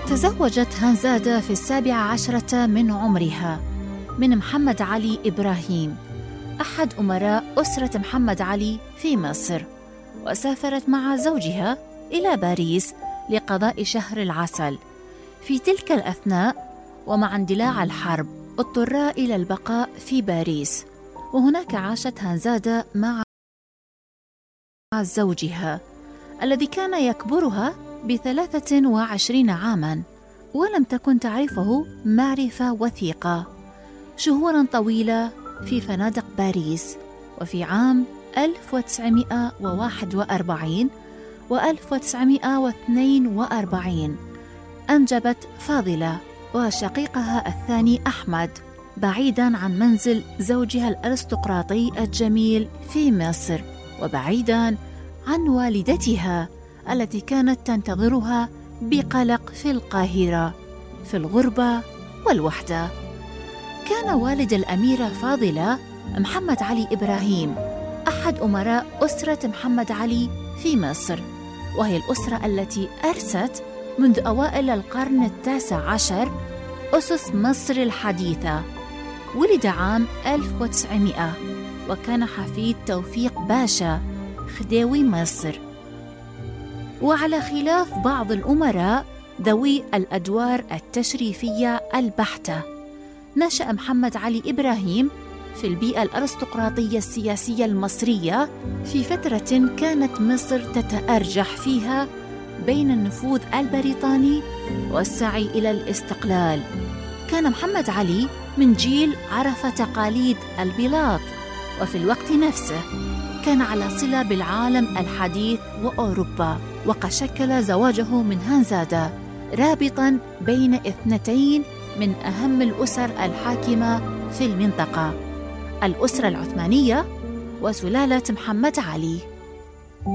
تزوجت هانزادة في 17 من عمرها من محمد علي إبراهيم، أحد أمراء أسرة محمد علي في مصر، وسافرت مع زوجها إلى باريس لقضاء شهر العسل. في تلك الأثناء ومع اندلاع الحرب اضطرا إلى البقاء في باريس، وهناك عاشت هانزادة مع زوجها الذي كان يكبرها ب23 عاماً، ولم تكن تعرفه معرفة وثيقة، شهوراً طويلة في فنادق باريس. وفي عام 1941 و1942 أنجبت فاضلة وشقيقها الثاني أحمد، بعيداً عن منزل زوجها الأرستقراطي الجميل في مصر، وبعيداً عن والدتها التي كانت تنتظرها بقلق في القاهرة، في الغربة والوحدة. كان والد الأميرة فاضلة محمد علي إبراهيم أحد أمراء أسرة محمد علي في مصر، وهي الأسرة التي أرست منذ أوائل القرن ال19 أسس مصر الحديثة. ولد عام 1900 وكان حفيد توفيق باشا خديوي مصر. وعلى خلاف بعض الأمراء ذوي الأدوار التشريفية البحتة، نشأ محمد علي إبراهيم في البيئة الأرستقراطية السياسية المصرية في فترة كانت مصر تتأرجح فيها بين النفوذ البريطاني والسعي إلى الاستقلال. كان محمد علي من جيل عرف تقاليد البلاط، وفي الوقت نفسه كان على صلة بالعالم الحديث وأوروبا، وقد شكل زواجه من هانزادة رابطاً بين اثنتين من أهم الأسر الحاكمة في المنطقة، الأسرة العثمانية وسلالة محمد علي.